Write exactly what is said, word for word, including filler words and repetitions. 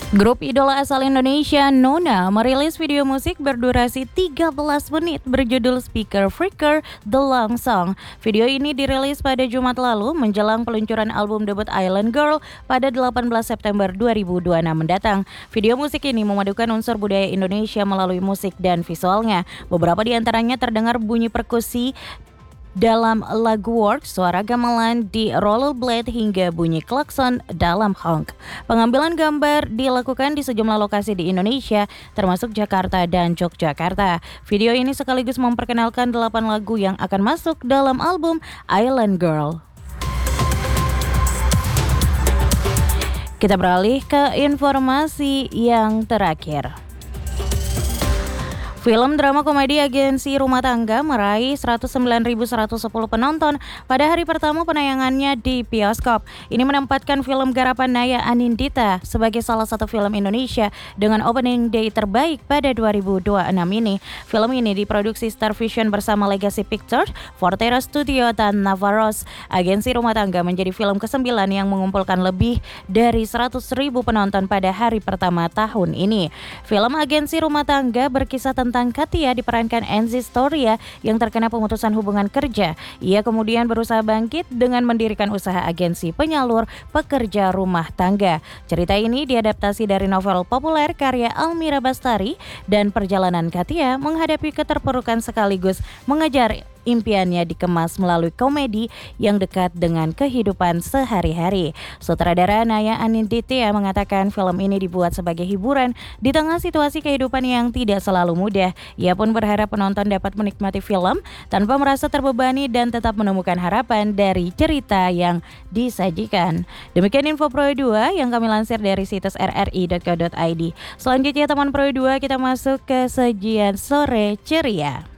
Grup idola asal Indonesia Nona merilis video musik berdurasi tiga belas menit berjudul Speaker Freaker The Long Song. Video ini dirilis pada Jumat lalu menjelang peluncuran album debut Island Girl pada delapan belas September dua ribu dua puluh enam mendatang. Video musik ini memadukan unsur budaya Indonesia melalui musik dan visualnya. Beberapa di antaranya terdengar bunyi perkusi dalam lagu Work, suara gamelan di rollerblade hingga bunyi klakson dalam honk. Pengambilan gambar dilakukan di sejumlah lokasi di Indonesia, termasuk Jakarta dan Yogyakarta. Video ini sekaligus memperkenalkan delapan lagu yang akan masuk dalam album Island Girl. Kita beralih ke informasi yang terakhir. Film drama komedi Agensi Rumah Tangga meraih seratus sembilan ribu seratus sepuluh penonton pada hari pertama penayangannya di bioskop. Ini menempatkan film garapan Naya Anindita sebagai salah satu film Indonesia dengan opening day terbaik pada dua ribu dua puluh enam ini. Film ini diproduksi Star Vision bersama Legacy Pictures, Fortera Studio, dan Navarros. Agensi Rumah Tangga menjadi film kesembilan yang mengumpulkan lebih dari seratus ribu penonton pada hari pertama tahun ini. Film Agensi Rumah Tangga berkisah tentang tentang Katia diperankan Enzi Storia yang terkena pemutusan hubungan kerja. Ia kemudian berusaha bangkit dengan mendirikan usaha agensi penyalur pekerja rumah tangga. Cerita ini diadaptasi dari novel populer karya Almira Bastari dan perjalanan Katia menghadapi keterpurukan sekaligus mengejar impiannya dikemas melalui komedi yang dekat dengan kehidupan sehari-hari. Sutradara Naya Anindita mengatakan film ini dibuat sebagai hiburan di tengah situasi kehidupan yang tidak selalu mudah. Ia pun berharap penonton dapat menikmati film tanpa merasa terbebani dan tetap menemukan harapan dari cerita yang disajikan. Demikian info Pro dua yang kami lansir dari situs r r i dot co dot i d. Selanjutnya teman Pro dua, kita masuk ke sajian sore ceria.